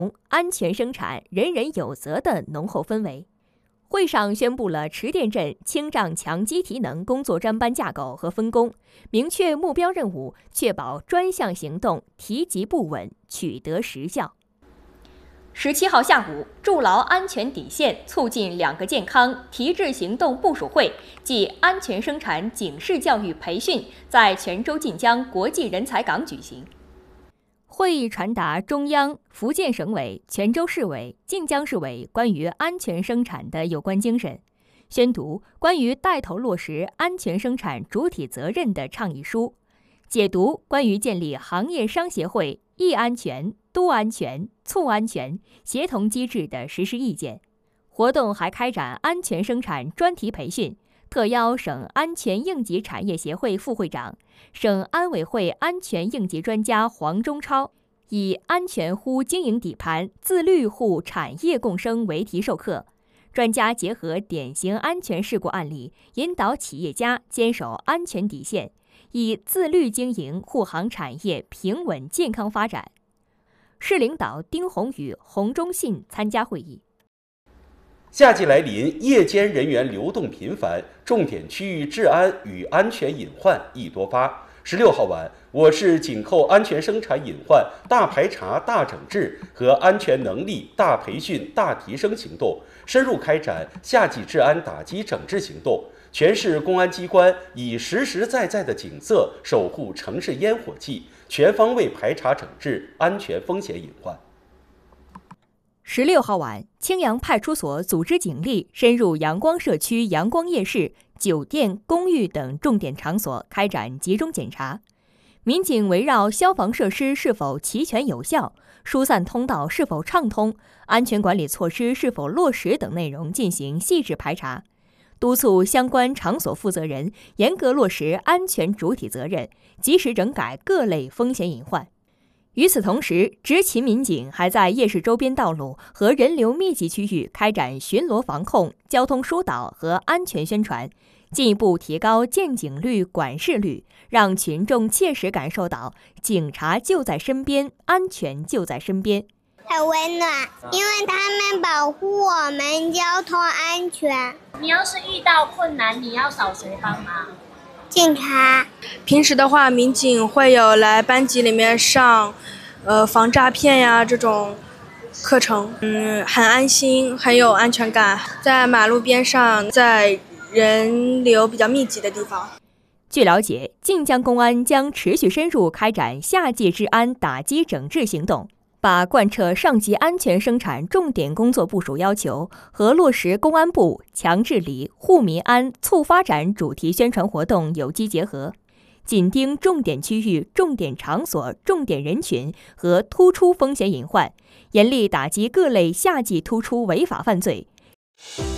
安全生产，人人有责的浓厚氛围。会上宣布了池店镇清障强基体能工作专班架构和分工，明确目标任务，确保专项行动提及不稳，取得实效。17号下午，筑牢安全底线，促进两个健康提质行动部署会暨安全生产警示教育培训在泉州晋江国际人才港举行。会议传达中央、福建省委、泉州市委、晋江市委关于安全生产的有关精神，宣读关于带头落实安全生产主体责任的倡议书，解读关于建立行业商协会易安全、都安全、促安全协同机制的实施意见。活动还开展安全生产专题培训，特邀省安全应急产业协会副会长、省安委会安全应急专家黄忠超，以“安全乎经营底盘，自律乎产业共生”为题授课。专家结合典型安全事故案例，引导企业家坚守安全底线，以自律经营护航产业平稳健康发展。市领导丁宏宇、洪忠信参加会议。 夏季来临，夜间人员流动频繁，重点区域治安与安全隐患易多发。16号晚，我市紧扣安全生产隐患大排查、大整治和安全能力大培训、大提升行动，深入开展夏季治安打击整治行动。全市公安机关以实实在在的景色守护城市烟火气，全方位排查整治安全风险隐患。 16号晚，青阳派出所组织警力深入阳光社区、阳光夜市、酒店、公寓等重点场所开展集中检查。民警围绕消防设施是否齐全有效、疏散通道是否畅通、安全管理措施是否落实等内容进行细致排查，督促相关场所负责人严格落实安全主体责任，及时整改各类风险隐患。与此同时，执勤民警还在夜市周边道路和人流密集区域开展巡逻防控、交通疏导和安全宣传，进一步提高见警率、管事率，让群众切实感受到警察就在身边，安全就在身边。 很温暖，因为他们保护我们交通安全。 你要是遇到困难，你要找谁帮忙？ 警察。 平时的话，民警会有来班级里面上防诈骗呀这种课程，很安心，很有安全感。在马路边上，在人流比较密集的地方。 据了解，晋江公安将持续深入开展夏季治安打击整治行动，把贯彻上级安全生产重点工作部署要求和落实公安部强治理、护民安、促发展主题宣传活动有机结合，紧盯重点区域、重点场所、重点人群和突出风险隐患，严厉打击各类夏季突出违法犯罪。